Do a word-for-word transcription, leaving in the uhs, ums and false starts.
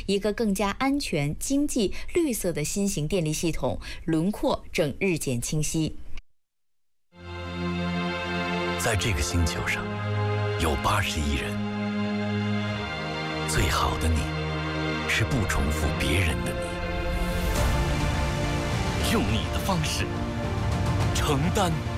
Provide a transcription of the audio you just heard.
一个更加安全、经济、绿色的新型电力系统轮廓正日渐清晰。 在这个星球上，有八十亿人。最好的你，是不重复别人的你，用你的方式承担